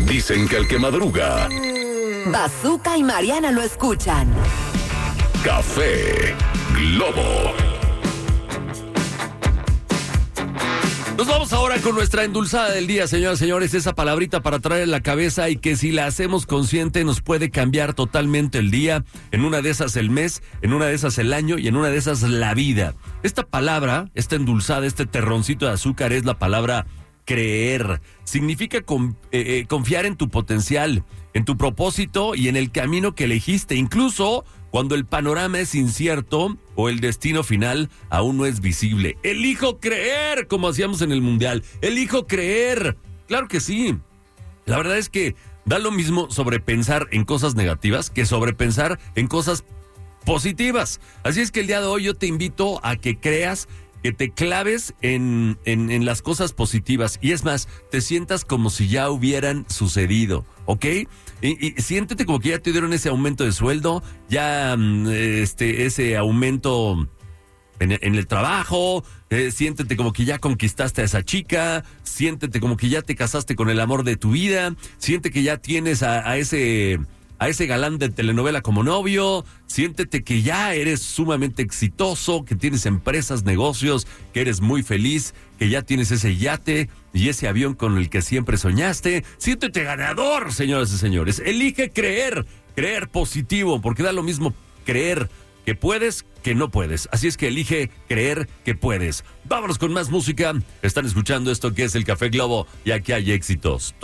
Dicen que el que madruga, Bazooka y Mariana lo escuchan. Café Globo. Nos vamos ahora con nuestra endulzada del día, señoras y señores, esa palabrita para traer en la cabeza y que si la hacemos consciente nos puede cambiar totalmente el día, en una de esas el mes, en una de esas el año y en una de esas la vida. Esta palabra, esta endulzada, este terroncito de azúcar es la palabra creer. Significa confiar en tu potencial, en tu propósito y en el camino que elegiste, incluso cuando el panorama es incierto o el destino final aún no es visible. Elijo creer, como hacíamos en el Mundial. Elijo creer. Claro que sí. La verdad es que da lo mismo sobrepensar en cosas negativas que sobrepensar en cosas positivas. Así es que el día de hoy yo te invito a que creas, que te claves en las cosas positivas. Y es más, te sientas como si ya hubieran sucedido, ¿ok? Y siéntete como que ya te dieron ese aumento de sueldo, ya ese aumento en el trabajo, siéntete como que ya conquistaste a esa chica, siéntete como que ya te casaste con el amor de tu vida, siente que ya tienes a ese galán de telenovela como novio, siéntete que ya eres sumamente exitoso, que tienes empresas, negocios, que eres muy feliz, que ya tienes ese yate y ese avión con el que siempre soñaste. Siéntete ganador, señoras y señores. Elige creer positivo, porque da lo mismo creer que puedes que no puedes. Así es que elige creer que puedes. Vámonos con más música. Están escuchando esto que es el Café Globo y aquí hay éxitos.